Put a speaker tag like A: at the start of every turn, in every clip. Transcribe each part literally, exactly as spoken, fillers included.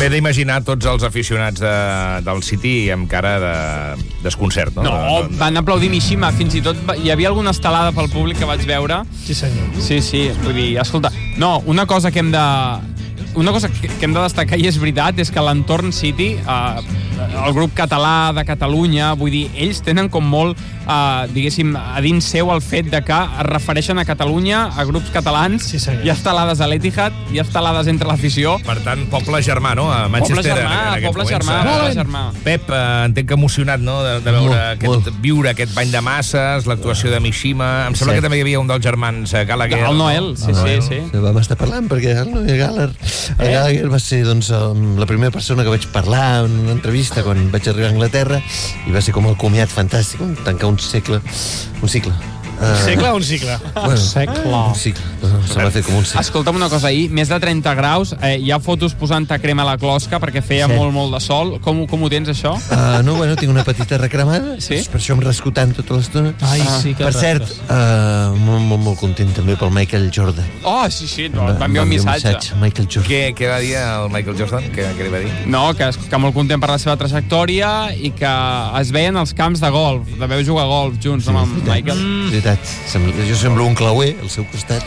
A: M'he d'imaginar tots els aficionats de, del City amb cara de desconcert, no?
B: No,
A: no, no,
B: van aplaudir Mishima, fins i tot hi havia alguna estelada pel públic que vaig veure.
C: Sí, senyor.
B: Sí, sí, vull dir, escolta, no, una cosa que hem de... Una cosa que hem de destacar, i és veritat, és que l'entorn City, eh, el grup català de Catalunya, vull dir, ells tenen com molt, eh, diguéssim, a dins seu el fet de que es refereixen a Catalunya, a grups catalans,
C: sí,
B: hi ha estelades a l'Etihad, hi ha estelades entre l'afició.
A: Per tant, poble germà, no? A Manchester,
B: poble germà,
A: en, en
B: poble
A: moments,
B: germà,
A: eh?
B: poble germà.
A: Pep, eh, entenc que emocionat, no?, de, de veure
D: molt,
A: aquest,
D: molt.
A: viure aquest bany de masses, l'actuació de Mishima. Em sembla
D: Sí.
A: que també hi havia un dels germans Gallagher.
B: El Noel, sí, sí, sí.
D: Vam estar parlant perquè el Noel Gallagher, el
B: Eh?
D: Gallagher va ser doncs, la primera persona que vaig parlar en una entrevista quan vaig arribar a Anglaterra i va ser com el comiat fantàstic, un, tancar un segle, un cicle.
C: Un cicle o un cicle?
D: Bueno,
C: segle.
D: Un cicle. Se m'ha fet com un cicle.
B: Escolta'm una cosa, ahir, més de trenta graus, eh, hi ha fotos posant-te crema a la closca perquè feia
D: Sí.
B: molt, molt de sol. Com, com ho tens, això?
D: Uh, no, bueno, tinc una petita recremada,
B: Sí?
D: per això em rasco tant tota l'estona.
C: Ai, sí que
D: Per cert, uh, molt, molt, molt content també pel Michael Jordan.
B: Oh, sí, sí, no,
D: Va-
B: va enviar un missatge.
D: Michael Jordan.
A: Què, què va dir el Michael Jordan? Què, què li va dir?
B: No, que, que molt content per la seva trajectòria i que es veien als camps de golf, de veu jugar a golf junts amb el Michael.
D: Mm. Veritat. Sembla, jo semblo un clauer al seu costat,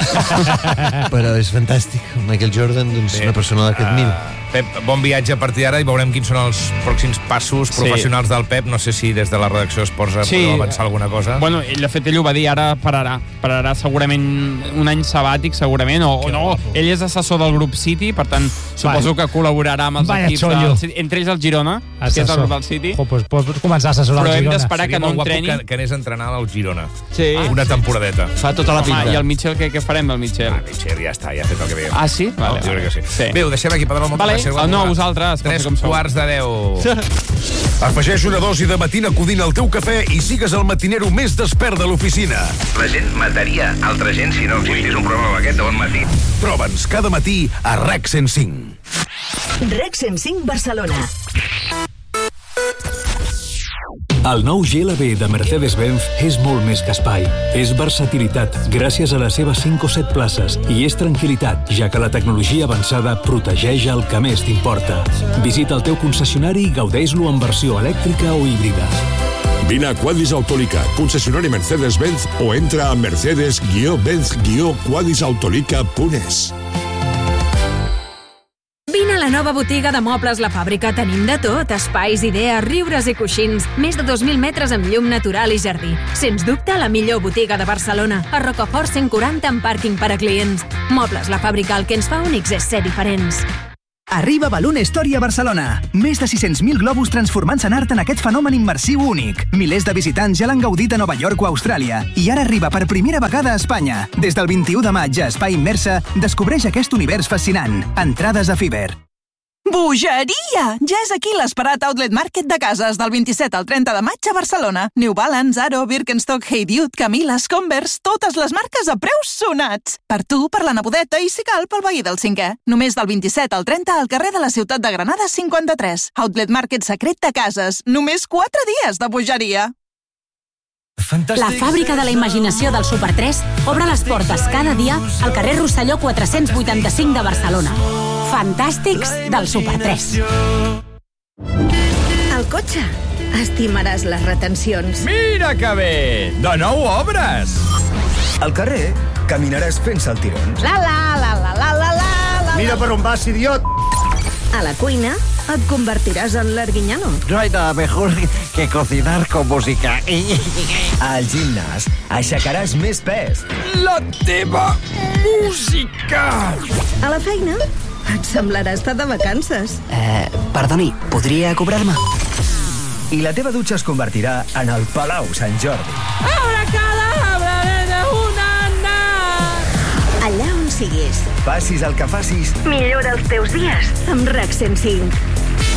D: però és fantàstic. El Michael Jordan, doncs,
A: Bé,
D: una persona d'aquest
A: uh,
D: mil.
A: Pep, bon viatge a partir d'ara i veurem quins són els pròxims passos
B: Sí.
A: professionals del Pep. No sé si des de la redacció Esports
B: Sí.
A: podeu avançar alguna cosa.
B: Bueno, ell, de fet, ell ho va dir, ara pararà. Pararà segurament un any sabàtic, segurament, o, o no. Ell és assessor del grup City, per tant, suposo que col·laborarà amb els
C: Vaya
B: equips
C: chollo.
B: del City, entre ells el Girona, que és el grup del City.
C: Oh, pues, pots començar a assessorar
B: Però
C: el
B: hem
C: Girona.
B: d'esperar que
A: Seria
B: no
A: molt guapo
B: entreni.
A: que, que anés a entrenar al Girona.
B: Sí.
A: Una temporadeta.
D: Fa tota la
B: Home,
D: pinta.
B: i el Mitchell, què, què farem del Mitchell?
A: Ah, Mitchell, ja està, ja ha fet el que veiem.
B: Ah, sí? Vale,
A: jo
B: vale.
A: crec que sí.
B: Sí.
A: Bé, ho deixem aquí, Pedro.
B: Vale, ah, no, vosaltres,
A: Tres
B: com sou.
A: quarts de deu.
E: Afegeix una dosi de matina codina al teu cafè i sigues el matinero més despert de l'oficina.
F: La gent mataria altra gent si no existís un programa com aquest de bon matí.
E: Troba'ns cada matí a RAC cent cinc.
G: RAC cent cinc Barcelona.
H: El nou G L B de Mercedes-Benz és molt més que espai. És versatilitat, gràcies a les seves cinc o set places, i és tranquil·litat, ja que la tecnologia avançada protegeix el que més t'importa. Visita el teu concessionari i gaudeix-lo en versió elèctrica o híbrida.
E: Vine a Quadis Autolica, concessionari Mercedes-Benz, o entra a mercedes benz quadis autolica punt es.
I: Vine a la nova botiga de Mobles La Fàbrica. Tenim de tot, espais, idees, riures i coixins. Més de dos mil metres amb llum natural i jardí. Sens dubte, la millor botiga de Barcelona. A Rocafort cent quaranta amb pàrquing per a clients. Mobles La Fàbrica, el que ens fa únics és ser diferents.
J: Arriba Balloon Story a Barcelona. Més de sis-cents mil globus transformant-se en art en aquest fenomen immersiu únic. Milers de visitants ja l'han gaudit a Nova York o Austràlia. I ara arriba per primera vegada a Espanya. Des del vint-i-u de maig a Espai Immersa, descobreix aquest univers fascinant. Entrades a Fiverr.
K: Bogeria! Ja és aquí l'esperat Outlet Market de cases del vint-i-set al trenta de maig a Barcelona. New Balance, Aro, Birkenstock, Hey Dude, Camillas, Converse, totes les marques a preus sonats. Per tu, per la nebodeta i, si cal, pel veí del cinquè. Només del vint-i-set al trenta al carrer de la Ciutat de Granada cinquanta-tres. Outlet Market secret de cases. Només quatre dies de bogeria.
I: La fàbrica de la imaginació del Super tres obre les portes cada dia al carrer Rosselló quatre-cents vuitanta-cinc de Barcelona. Fantàstics del Super tres.
G: Al cotxe estimaràs les retencions.
A: Mira que bé! De nou obres!
F: Al carrer caminaràs fent saltirons.
G: La la la la la la la la.
F: Mira per on vas, idiot!
G: A la cuina et convertiràs en l'Arguiñano.
L: No hay nada mejor que cocinar con música.
F: Al gimnàs aixecaràs més pes.
A: La teva música!
G: A la feina et semblarà estar de vacances.
L: Eh, perdoni, podria cobrar-me?
F: I la teva dutxa es convertirà en el Palau Sant Jordi.
K: Ahora cadabra de una
G: Allà on siguis.
F: Facis el que facis.
G: Millora els teus dies amb RAC cent cinc.